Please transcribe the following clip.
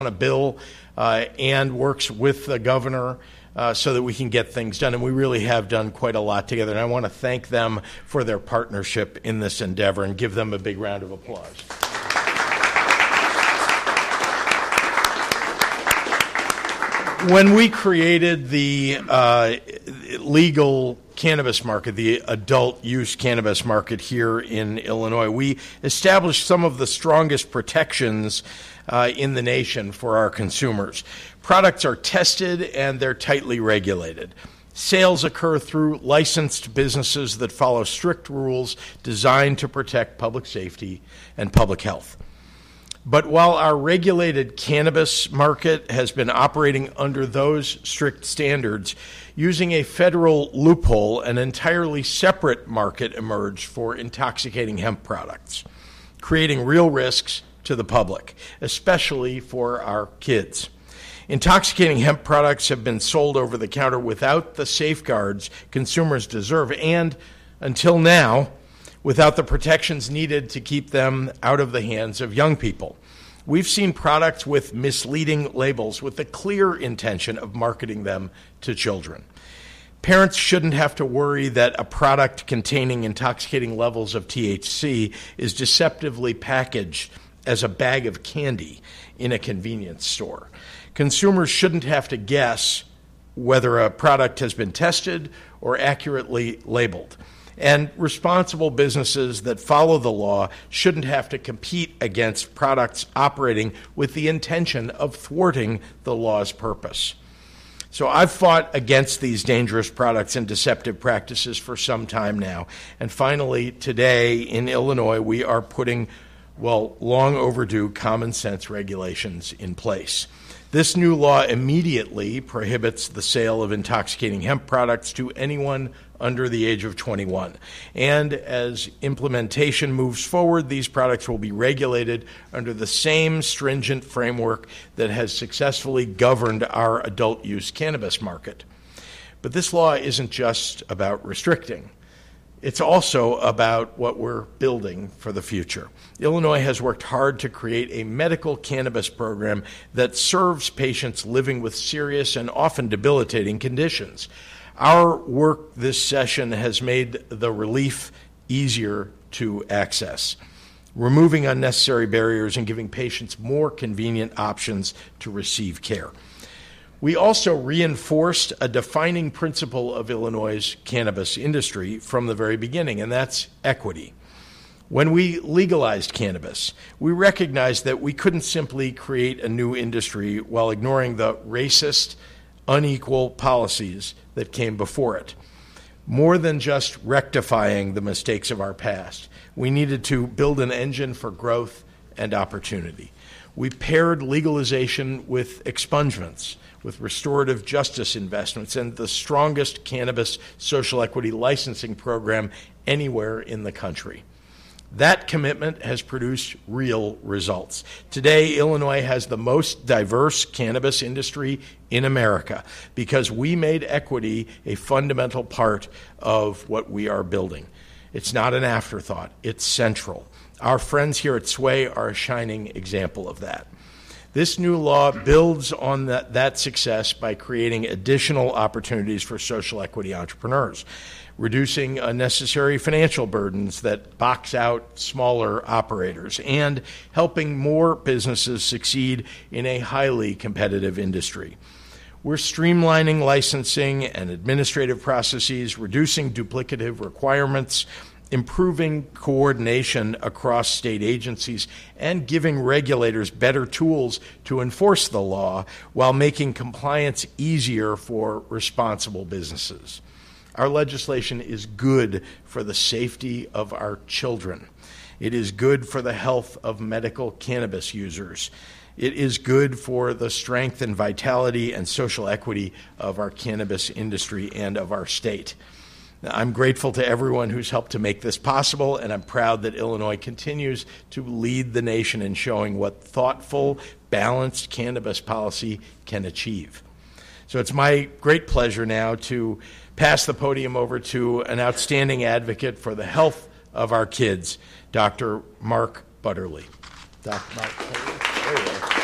a bill and works with the governor so that we can get things done. And we really have done quite a lot together. And I want to thank them for their partnership in this endeavor and give them a big round of applause. When we created the legal cannabis market, the adult use cannabis market here in Illinois, we established some of the strongest protections in the nation for our consumers. Products are tested and they're tightly regulated. Sales occur through licensed businesses that follow strict rules designed to protect public safety and public health. But while our regulated cannabis market has been operating under those strict standards, using a federal loophole, an entirely separate market emerged for intoxicating hemp products, creating real risks to the public, especially for our kids. Intoxicating hemp products have been sold over the counter without the safeguards consumers deserve and, until now, without the protections needed to keep them out of the hands of young people. We've seen products with misleading labels with the clear intention of marketing them to children. Parents shouldn't have to worry that a product containing intoxicating levels of THC is deceptively packaged as a bag of candy in a convenience store. Consumers shouldn't have to guess whether a product has been tested or accurately labeled. And responsible businesses that follow the law shouldn't have to compete against products operating with the intention of thwarting the law's purpose. So I've fought against these dangerous products and deceptive practices for some time now. And finally, today in Illinois, we are putting, long overdue common sense regulations in place. This new law immediately prohibits the sale of intoxicating hemp products to anyone under the age of 21. And as implementation moves forward, these products will be regulated under the same stringent framework that has successfully governed our adult use cannabis market. But this law isn't just about restricting. It's also about what we're building for the future. Illinois has worked hard to create a medical cannabis program that serves patients living with serious and often debilitating conditions. Our work this session has made the relief easier to access, removing unnecessary barriers and giving patients more convenient options to receive care. We also reinforced a defining principle of Illinois' cannabis industry from the very beginning, and that's equity. When we legalized cannabis, we recognized that we couldn't simply create a new industry while ignoring the racist, unequal policies that came before it. More than just rectifying the mistakes of our past, we needed to build an engine for growth and opportunity. We paired legalization with expungements, with restorative justice investments, and the strongest cannabis social equity licensing program anywhere in the country. That commitment has produced real results. Today, Illinois has the most diverse cannabis industry in America because we made equity a fundamental part of what we are building. It's not an afterthought, it's central. Our friends here at SWAY are a shining example of that. This new law builds on that success by creating additional opportunities for social equity entrepreneurs, reducing unnecessary financial burdens that box out smaller operators, and helping more businesses succeed in a highly competitive industry. We're streamlining licensing and administrative processes, reducing duplicative requirements, improving coordination across state agencies, and giving regulators better tools to enforce the law while making compliance easier for responsible businesses. Our legislation is good for the safety of our children. It is good for the health of medical cannabis users. It is good for the strength and vitality and social equity of our cannabis industry and of our state. I'm grateful to everyone who's helped to make this possible, and I'm proud that Illinois continues to lead the nation in showing what thoughtful, balanced cannabis policy can achieve. So it's my great pleasure now to pass the podium over to an outstanding advocate for the health of our kids, Dr. Mark Butterly. Dr. Mark Butterly. There you are.